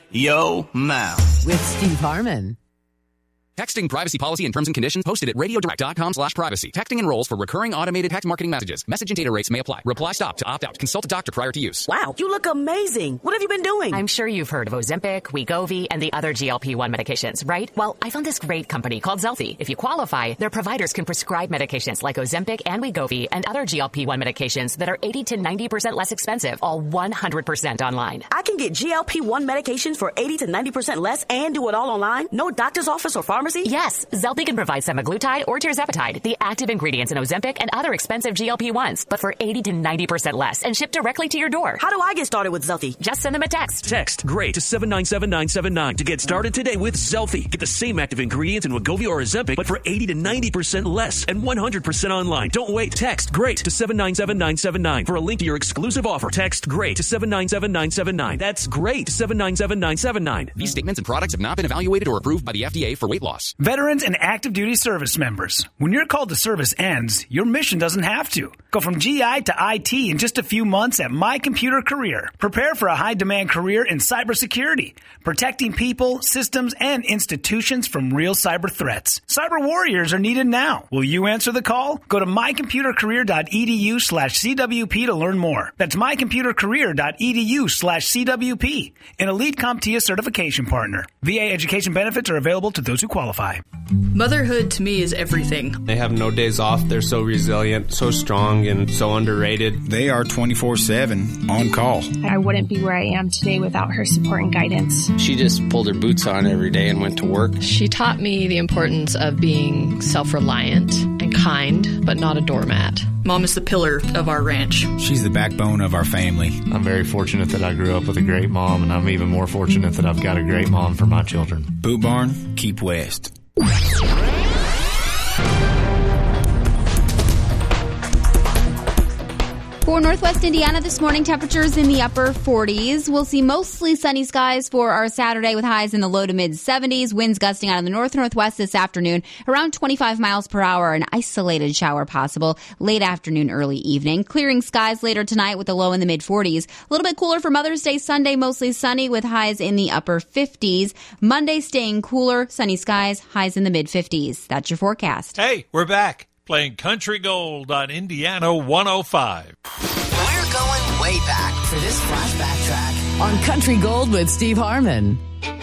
yo mouth. With Steve Harmon. Texting privacy policy and terms and conditions posted at radiodirect.com/privacy. Texting enrolls for recurring automated text marketing messages. Message and data rates may apply. Reply stop to opt out. Consult a doctor prior to use. Wow, you look amazing. What have you been doing? I'm sure you've heard of Ozempic, Wegovy, and the other GLP-1 medications, right? Well, I found this great company called Zelfie. If you qualify, their providers can prescribe medications like Ozempic and Wegovy and other GLP-1 medications that are 80 to 90% less expensive, all 100% online. I can get GLP-1 medications for 80 to 90% less and do it all online? No doctor's office or pharmacy? Yes, Zelfie can provide semaglutide or tirzepatide, the active ingredients in Ozempic and other expensive GLP-1s, but for 80 to 90% less and shipped directly to your door. How do I get started with Zelfie? Just send them a text. Text GREAT to 797-979 to get started today with Zelfie. Get the same active ingredients in Wegovy or Ozempic, but for 80 to 90% less and 100% online. Don't wait. Text GREAT to 797-979 for a link to your exclusive offer. Text GREAT to 797-979. That's GREAT to 797-979. These statements and products have not been evaluated or approved by the FDA for weight loss. Veterans and active duty service members. When your call to service ends, your mission doesn't have to. Go from GI to IT in just a few months at My Computer Career. Prepare for a high-demand career in cybersecurity, protecting people, systems, and institutions from real cyber threats. Cyber warriors are needed now. Will you answer the call? Go to mycomputercareer.edu/CWP to learn more. That's mycomputercareer.edu/CWP, an Elite CompTIA certification partner. VA education benefits are available to those who qualify. Motherhood to me is everything. They have no days off. They're so resilient, so strong, and so underrated. They are 24/7 on call. I wouldn't be where I am today without her support and guidance. She just pulled her boots on every day and went to work. She taught me the importance of being self-reliant and kind, but not a doormat. Mom is the pillar of our ranch. She's the backbone of our family. I'm very fortunate that I grew up with a great mom, and I'm even more fortunate that I've got a great mom for my children. Boot Barn, keep west. For Northwest Indiana this morning, temperatures in the upper 40s. We'll see mostly sunny skies for our Saturday with highs in the low to mid 70s. Winds gusting out of the north-northwest this afternoon, around 25 miles per hour. An isolated shower possible late afternoon, early evening. Clearing skies later tonight with a low in the mid 40s. A little bit cooler for Mother's Day Sunday, mostly sunny with highs in the upper 50s. Monday staying cooler, sunny skies, highs in the mid 50s. That's your forecast. Hey, we're back. Playing Country Gold on Indiana 105. We're going way back for this flashback track on Country Gold with Steve Harmon.